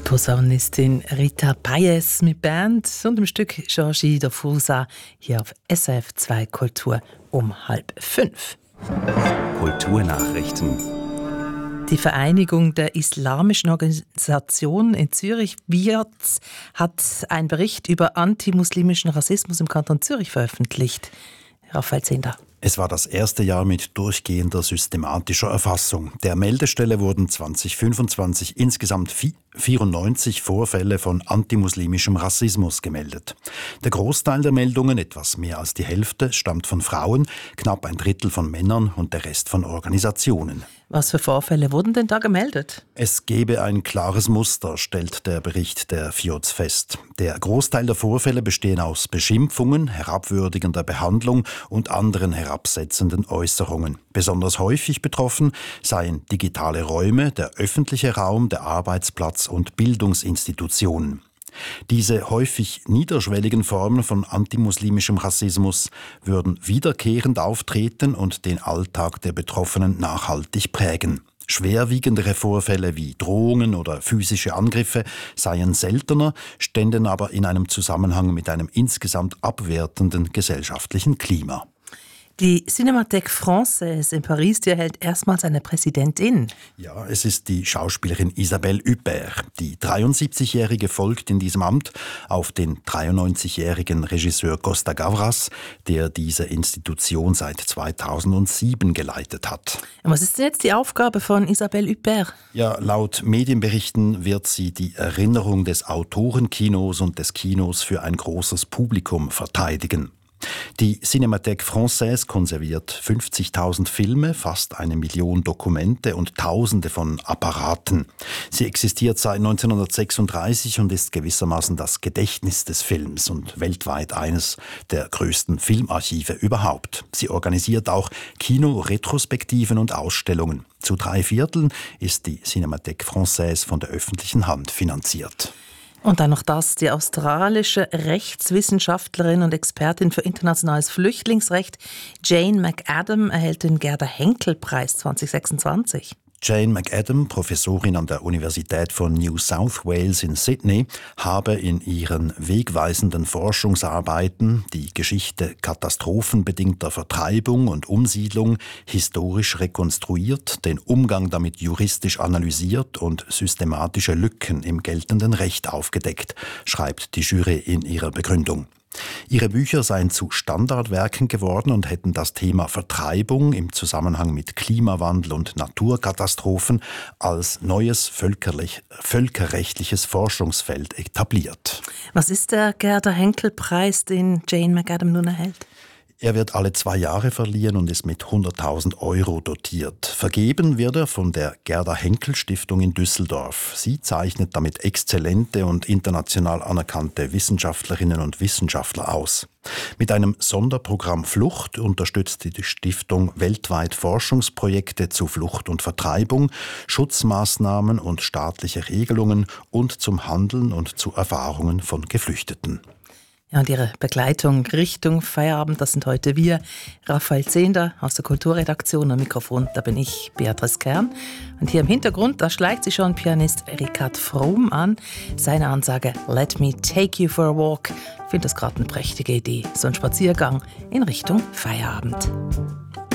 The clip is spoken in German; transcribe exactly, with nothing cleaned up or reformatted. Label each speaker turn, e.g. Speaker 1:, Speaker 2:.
Speaker 1: Posaunistin Rita Paes mit Band und dem Stück Georgie Dofusa hier auf S R F zwei Kultur um halb fünf.
Speaker 2: Kulturnachrichten.
Speaker 1: Die Vereinigung der islamischen Organisationen in Zürich, W I A Z, hat einen Bericht über antimuslimischen Rassismus im Kanton Zürich veröffentlicht. Raphael Zehnder.
Speaker 3: Es war das erste Jahr mit durchgehender systematischer Erfassung. Der Meldestelle wurden zwanzig fünfundzwanzig insgesamt vierundneunzig Vorfälle von antimuslimischem Rassismus gemeldet. Der Großteil der Meldungen, etwas mehr als die Hälfte, stammt von Frauen, knapp ein Drittel von Männern und der Rest von Organisationen.
Speaker 1: Was für Vorfälle wurden denn da gemeldet?
Speaker 3: Es gebe ein klares Muster, stellt der Bericht der F I O Z fest. Der Großteil der Vorfälle bestehen aus Beschimpfungen, herabwürdigender Behandlung und anderen herabsetzenden Äußerungen. Besonders häufig betroffen seien digitale Räume, der öffentliche Raum, der Arbeitsplatz und Bildungsinstitutionen. Diese häufig niederschwelligen Formen von antimuslimischem Rassismus würden wiederkehrend auftreten und den Alltag der Betroffenen nachhaltig prägen. Schwerwiegendere Vorfälle wie Drohungen oder physische Angriffe seien seltener, ständen aber in einem Zusammenhang mit einem insgesamt abwertenden gesellschaftlichen Klima.
Speaker 1: Die Cinémathèque Française in Paris, die erhält erstmals eine Präsidentin.
Speaker 3: Ja, es ist die Schauspielerin Isabelle Huppert. Die dreiundsiebzigjährige folgt in diesem Amt auf den dreiundneunzigjährigen Regisseur Costa Gavras, der diese Institution seit zweitausendsieben geleitet hat.
Speaker 1: Und was ist denn jetzt die Aufgabe von Isabelle Huppert?
Speaker 3: Ja, laut Medienberichten wird sie die Erinnerung des Autorenkinos und des Kinos für ein großes Publikum verteidigen. Die Cinémathèque Française konserviert fünfzigtausend Filme, fast eine Million Dokumente und Tausende von Apparaten. Sie existiert seit neunzehnhundertsechsunddreißig und ist gewissermaßen das Gedächtnis des Films und weltweit eines der größten Filmarchive überhaupt. Sie organisiert auch Kino-Retrospektiven und Ausstellungen. Zu drei Vierteln ist die Cinémathèque Française von der öffentlichen Hand finanziert.
Speaker 1: Und dann noch das, die australische Rechtswissenschaftlerin und Expertin für internationales Flüchtlingsrecht Jane McAdam erhält den Gerda-Henkel-Preis zweitausendsechsundzwanzig.
Speaker 3: Jane McAdam, Professorin an der Universität von New South Wales in Sydney, habe in ihren wegweisenden Forschungsarbeiten die Geschichte katastrophenbedingter Vertreibung und Umsiedlung historisch rekonstruiert, den Umgang damit juristisch analysiert und systematische Lücken im geltenden Recht aufgedeckt, schreibt die Jury in ihrer Begründung. Ihre Bücher seien zu Standardwerken geworden und hätten das Thema Vertreibung im Zusammenhang mit Klimawandel und Naturkatastrophen als neues völkerlich, völkerrechtliches Forschungsfeld etabliert.
Speaker 1: Was ist der Gerda-Henkel-Preis, den Jane McAdam nun erhält?
Speaker 3: Er wird alle zwei Jahre verliehen und ist mit hunderttausend Euro dotiert. Vergeben wird er von der Gerda-Henkel-Stiftung in Düsseldorf. Sie zeichnet damit exzellente und international anerkannte Wissenschaftlerinnen und Wissenschaftler aus. Mit einem Sonderprogramm Flucht unterstützt die Stiftung weltweit Forschungsprojekte zu Flucht und Vertreibung, Schutzmaßnahmen und staatliche Regelungen und zum Handeln und zu Erfahrungen von Geflüchteten.
Speaker 1: Ja, und Ihre Begleitung Richtung Feierabend, das sind heute wir, Raphael Zehnder aus der Kulturredaktion, am Mikrofon, da bin ich, Beatrice Kern. Und hier im Hintergrund, da schleicht sich schon Pianist Richard Fromm an. Seine Ansage, let me take you for a walk. Ich finde das gerade eine prächtige Idee, so ein Spaziergang in Richtung Feierabend.